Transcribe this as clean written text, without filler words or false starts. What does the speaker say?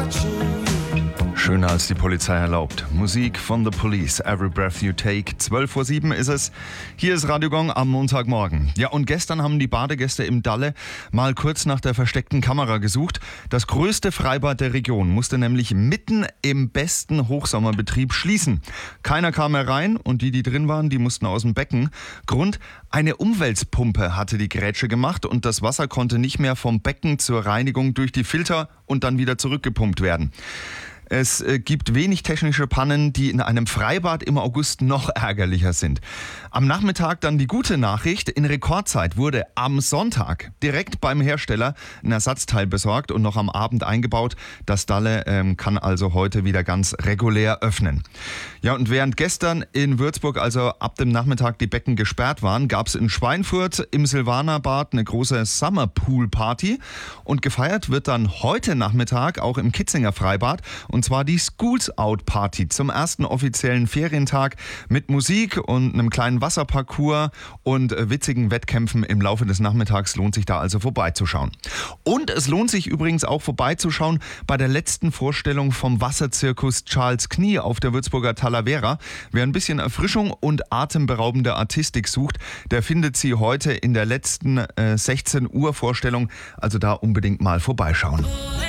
Schöner als die Polizei erlaubt. Musik von The Police, Every Breath You Take. 12:07 ist es. Hier ist Radio Gong am Montagmorgen. Ja, und gestern haben die Badegäste im Dalle mal kurz nach der versteckten Kamera gesucht. Das größte Freibad der Region musste nämlich mitten im besten Hochsommerbetrieb schließen. Keiner kam mehr rein und die drin waren, die mussten aus dem Becken. Grund: eine Umweltpumpe hatte die Grätsche gemacht und das Wasser konnte nicht mehr vom Becken zur Reinigung durch die Filter und dann wieder zurückgepumpt werden. Es gibt wenig technische Pannen, die in einem Freibad im August noch ärgerlicher sind. Am Nachmittag dann die gute Nachricht: In Rekordzeit wurde am Sonntag direkt beim Hersteller ein Ersatzteil besorgt und noch am Abend eingebaut. Das Dalle kann also heute wieder ganz regulär öffnen. Ja, und während gestern in Würzburg also ab dem Nachmittag die Becken gesperrt waren, gab es in Schweinfurt im Silvanerbad eine große Summerpool-Party. Und gefeiert wird dann heute Nachmittag auch im Kitzinger Freibad. Und zwar die Schools Out Party zum ersten offiziellen Ferientag mit Musik und einem kleinen Wasserparcours und witzigen Wettkämpfen im Laufe des Nachmittags. Lohnt sich da also vorbeizuschauen. Und es lohnt sich übrigens auch vorbeizuschauen bei der letzten Vorstellung vom Wasserzirkus Charles Knie auf der Würzburger Talavera. Wer ein bisschen Erfrischung und atemberaubende Artistik sucht, der findet sie heute in der letzten 16 Uhr Vorstellung. Also da unbedingt mal vorbeischauen.